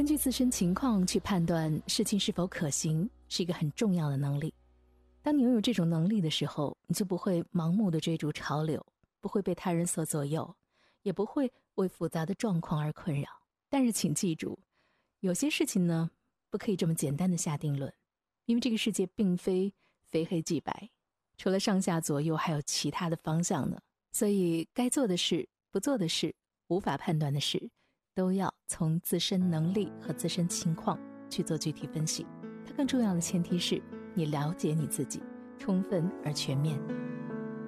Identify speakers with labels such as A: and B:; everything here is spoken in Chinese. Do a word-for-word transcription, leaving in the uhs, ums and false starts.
A: 根据自身情况去判断事情是否可行，是一个很重要的能力。当你拥有这种能力的时候，你就不会盲目的追逐潮流，不会被他人所左右，也不会为复杂的状况而困扰。但是请记住，有些事情呢，不可以这么简单的下定论，因为这个世界并非非黑即白，除了上下左右还有其他的方向呢。所以该做的事、不做的事、无法判断的事，都要从自身能力和自身情况去做具体分析。它更重要的前提是你了解你自己，充分而全面。